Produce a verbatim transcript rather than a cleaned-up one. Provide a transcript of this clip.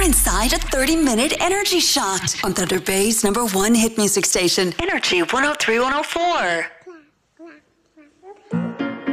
inside a thirty-minute energy shot on Thunder Bay's number one hit music station, Energy one oh three point one oh four.